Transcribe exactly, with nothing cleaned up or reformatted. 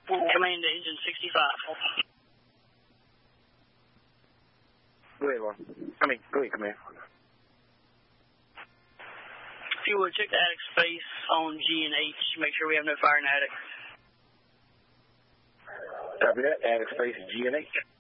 Command to engine sixty-five. Go ahead, Ron. I mean, go ahead, Command. If you would, check the attic space on G and H. Make sure we have no fire in the attic. Copy that. Attic space G and H.